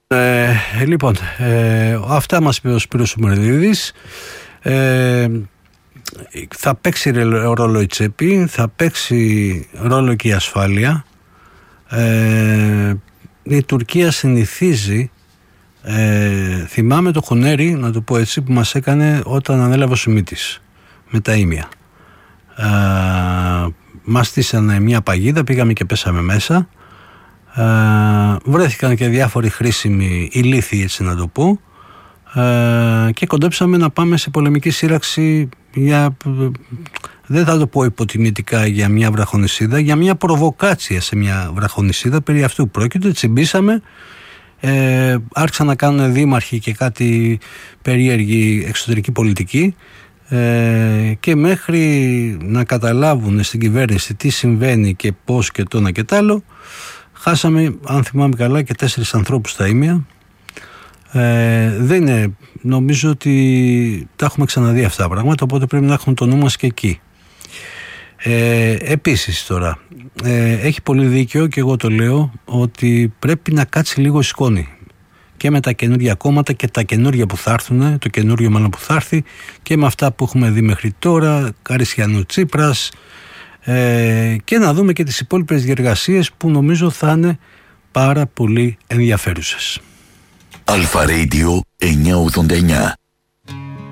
Λοιπόν, αυτά μας είπε ο Σπύρος Σουμερδίδης. Θα παίξει ρόλο η τσέπη, θα παίξει ρόλο και η ασφάλεια. Η Τουρκία συνηθίζει, θυμάμαι το χωνέρι, να το πω έτσι, που μας έκανε όταν ανέλαβε ο Σιμίτης με τα ήμια. Μας στήσανε μια παγίδα, πήγαμε και πέσαμε μέσα. Βρέθηκαν και διάφοροι χρήσιμοι ηλίθιοι, έτσι να το πω, και κοντέψαμε να πάμε σε πολεμική σύραξη δεν θα το πω υποτιμητικά για μια βραχονησίδα, για μια προβοκάτσια σε μια βραχονησίδα. Περί αυτού πρόκειται. Τσιμπήσαμε, άρχισαν να κάνουν δήμαρχοι και κάτι περίεργη εξωτερική πολιτική, και μέχρι να καταλάβουν στην κυβέρνηση τι συμβαίνει και πώς και το ένα και τ' άλλο, χάσαμε, αν θυμάμαι καλά, και 4 ανθρώπους στα ήμια. Δεν είναι, νομίζω ότι τα έχουμε ξαναδεί αυτά τα πράγματα, οπότε πρέπει να έχουμε το νου μας και εκεί. Επίσης τώρα, έχει πολύ δίκιο και εγώ το λέω, ότι πρέπει να κάτσει λίγο η σκόνη και με τα καινούργια κόμματα και τα καινούργια που θα έρθουν, το καινούργιο μάλλον που θα έρθει, και με αυτά που έχουμε δει μέχρι τώρα, Καρισιανού, Τσίπρας, και να δούμε και τις υπόλοιπες διεργασίες που νομίζω θα είναι πάρα πολύ ενδιαφέρουσες. Αλφα Radio 989.